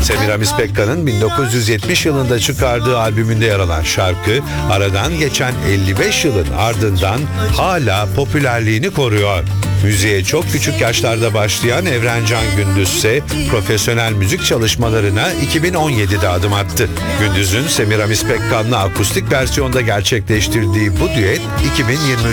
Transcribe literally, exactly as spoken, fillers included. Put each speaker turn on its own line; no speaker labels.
Semiramis Pekkan'ın bin dokuz yüz yetmiş yılında çıkardığı albümünde yer alan şarkı, aradan geçen elli beş yılın ardından hala popülerliğini koruyor. Müziğe çok küçük yaşlarda başlayan Evrencan Gündüz ise profesyonel müzik çalışmalarına iki bin on yedide adım attı. Gündüz'ün Semiramis Pekkan'la akustik versiyonda gerçekleştirdiği bu düet iki bin yirmi